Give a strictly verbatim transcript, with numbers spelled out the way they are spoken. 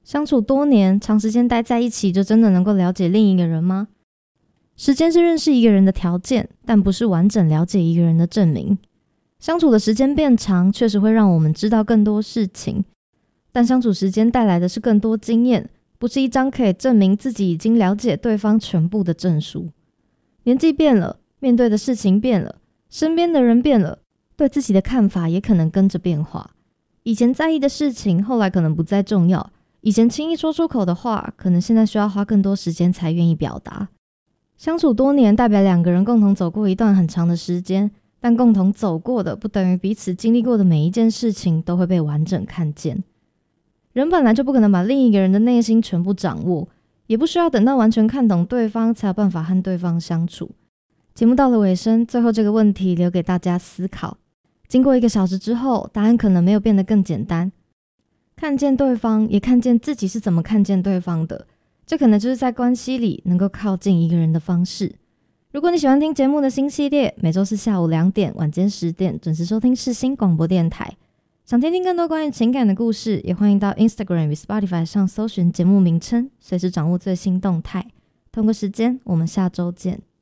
相处多年，长时间待在一起，就真的能够了解另一个人吗？时间是认识一个人的条件，但不是完整了解一个人的证明。相处的时间变长，确实会让我们知道更多事情，但相处时间带来的是更多经验，不是一张可以证明自己已经了解对方全部的证书。年纪变了，面对的事情变了，身边的人变了，对自己的看法也可能跟着变化。以前在意的事情，后来可能不再重要。以前轻易说出口的话，可能现在需要花更多时间才愿意表达。相处多年，代表两个人共同走过一段很长的时间，但共同走过的，不等于彼此经历过的每一件事情都会被完整看见。人本来就不可能把另一个人的内心全部掌握，也不需要等到完全看懂对方，才有办法和对方相处。节目到了尾声，最后这个问题留给大家思考。经过一个小时之后，答案可能没有变得更简单。看见对方，也看见自己是怎么看见对方的，这可能就是在关系里能够靠近一个人的方式。如果你喜欢听节目的新系列，每周四下午两点、晚间十点准时收听世新广播电台。想听听更多关于情感的故事，也欢迎到 Instagram 与 Spotify 上搜寻节目名称，随时掌握最新动态。同个时间，我们下周见。